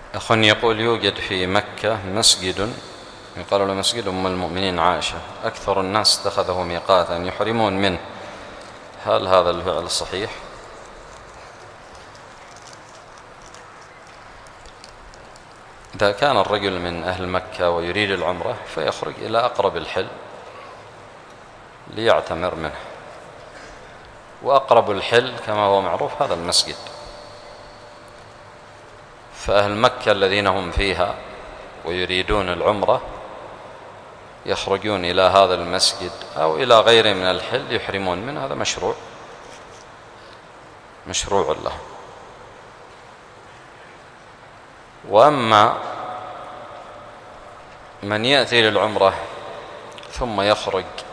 أخ يقول يوجد في مكة مسجد يقال له مسجد أم المؤمنين عائشة، أكثر الناس اتخذه ميقاتا يحرمون منه، هل هذا الفعل صحيح؟ إذا كان الرجل من أهل مكة ويريد العمرة فيخرج إلى أقرب الحل ليعتمر منه، وأقرب الحل كما هو معروف هذا المسجد، فأهل مكة الذين هم فيها ويريدون العمرة يخرجون إلى هذا المسجد أو إلى غيره من الحل يحرمون منه، هذا مشروع له. وأما من يأتي للعمرة ثم يخرج